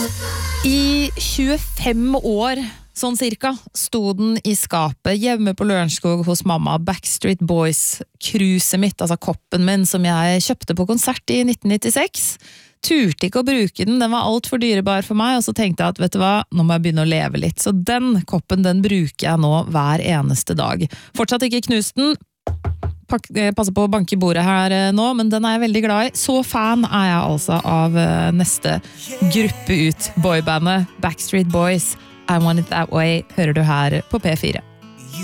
I 25 år, sånn cirka, sto den I skapet hjemme på Lørenskog hos mamma. Backstreet Boys, cruiset mitt, altså koppen min, som jeg kjøpte på konsert I 1996. Turte ikke å bruke den var alt for dyrebar for meg, og så tenkte jeg at, vet du hva, nå må jeg begynne å leve litt. Så den koppen, den bruker jeg nå hver eneste dag. Fortsatt ikke knust den, passer på å banke I bordet her nå, men den jeg veldig glad I. Så fan jeg altså av neste gruppe ut, boybandet Backstreet Boys. I Want It That Way hører du her på P4.